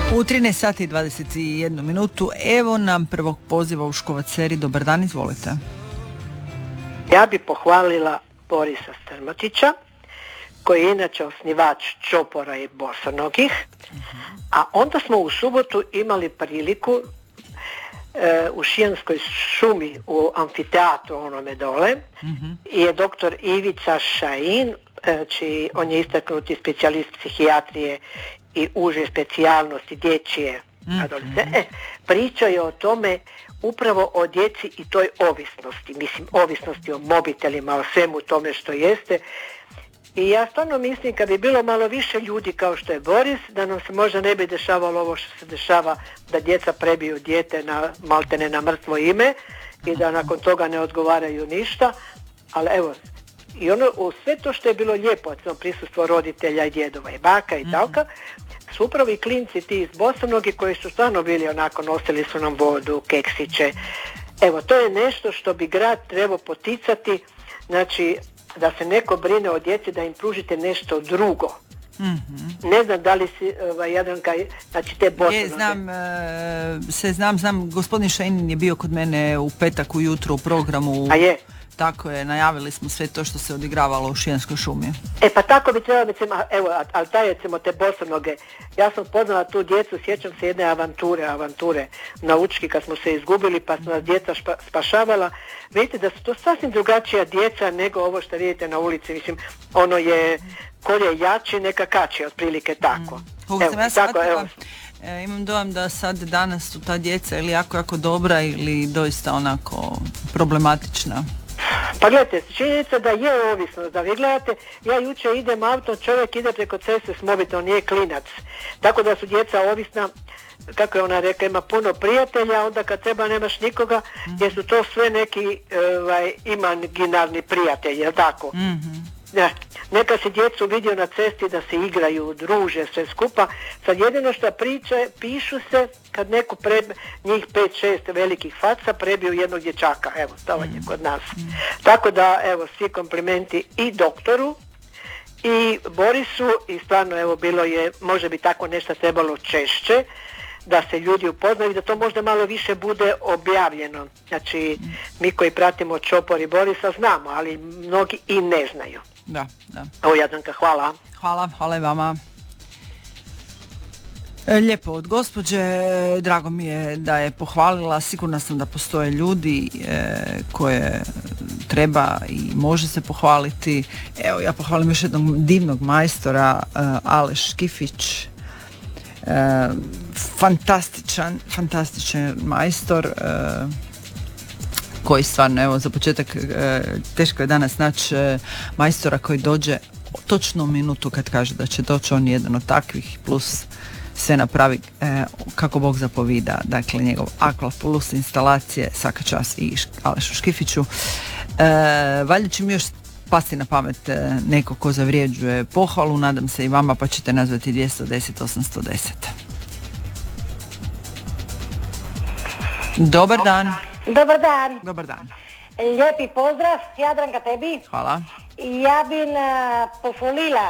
U 13 sati i 21 minutu, evo nam prvog poziva u Škovaceri. Dobar dan, izvolite. Ja bi pohvalila Borisa Strmatića, koji je inače osnivač čopora i bosonogih, a onda smo u subotu imali priliku u Šijanskoj šumi u amfiteatru onome dole, je doktor Ivica Šajin, on je istaknuti specijalist psihijatrije i uže specijalnosti dječje adolescente, pričao je o tome upravo o djeci i toj ovisnosti, mislim ovisnosti o mobitelima, o svemu tome što jeste. I ja stvarno mislim kad bi bilo malo više ljudi kao što je Boris, da nam se možda ne bi dešavalo ovo što se dešava, da djeca prebiju dijete maltene na mrtvo ime i da nakon toga ne odgovaraju ništa, ali evo, i ono, u sve to što je bilo lijepo, prisustvo roditelja i djedova i baka i talka, su upravo i klinci ti iz Bosonogi koji su stvarno bili onako, nosili su nam vodu, keksiće. Evo, to je nešto što bi grad trebao poticati, znači da se neko brine o djeci, da im pružite nešto drugo. Ne znam da li si Jadranka, znači te Bosonoge. Znam, gospodin Šajin je bio kod mene u petak ujutro u programu. A je? Tako je, najavili smo sve to što se odigravalo u Šijanskoj šumi. Pa tako bi trebalo, evo, ali taj recimo te Bosonoge, ja sam poznala tu djecu, sjećam se jedne avanture na Učki kad smo se izgubili pa su nas djeca spašavala. Vidite da su to sasvim drugačija djeca nego ovo što vidite na ulici, mislim, ono je kolje jači neka kači, otprilike tako. Imam dojam da sad danas su ta djeca ili jako dobra ili doista onako problematična. Pa gledajte, činjenica da je ovisnost, da vi gledate, ja jučer idem auto, čovjek ide preko ceste s mobitelom, nije klinac, tako da su djeca ovisna, kako je ona rekla, ima puno prijatelja, onda kad treba nemaš nikoga, jer su to sve neki imaginarni prijatelji, jel tako? Da, neka se djecu vidio na cesti da se igraju, druže, sve skupa. Sad jedino što pišu se kad neko njih 5-6 velikih faca prebiju jednog dječaka. Evo, to je kod nas. Tako da, evo, svi komplimenti i doktoru i Borisu i stvarno, evo, bilo je, možda bi tako nešto trebalo češće, da se ljudi upoznaju, da to možda malo više bude objavljeno. Znači, mi koji pratimo Čopor i Borisa znamo, ali mnogi i ne znaju. Da. Evo, Jadranka, hvala. Hvala i vama. Lijepo od gospođe, drago mi je da je pohvalila, sigurna sam da postoje ljudi koje treba i može se pohvaliti. Evo, ja pohvalim još jednog divnog majstora, Aleš Škifić, fantastičan majstor, koji stvarno, evo, za početak teško je danas naći majstora koji dođe točno u minutu kad kaže da će doći, on je jedan od takvih, plus sve napravi kako Bog zapovida, dakle njegov Akla plus instalacije, svaka čast i Alešu Škifiću. Valjda će mi još pasti na pamet neko ko zavrijeđuje pohvalu, nadam se i vama, pa ćete nazvati 210 810. Dobar dan. Dobar dan. Lijepi pozdrav, Jadranka, tebi. Hvala. Ja bi pohvalila